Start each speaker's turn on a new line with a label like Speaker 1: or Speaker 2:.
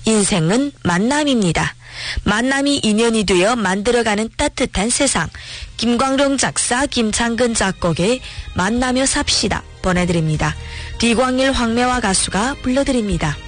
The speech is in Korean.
Speaker 1: 인생은 만남입니다. 만남이 인연이 되어 만들어가는 따뜻한 세상. 김광룡 작사, 김창근 작곡의 만나며 삽시다 보내드립니다. 뒤광일 황매화 가수가 불러드립니다.